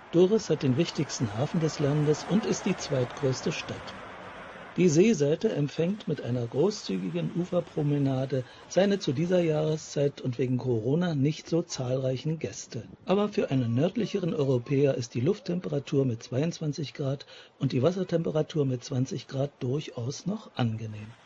Durres hat den wichtigsten Hafen des Landes und ist die zweitgrößte Stadt. Die Seeseite empfängt mit einer großzügigen Uferpromenade seine zu dieser Jahreszeit und wegen Corona nicht so zahlreichen Gäste. Aber für einen nördlicheren Europäer ist die Lufttemperatur mit 22 Grad und die Wassertemperatur mit 20 Grad durchaus noch angenehm.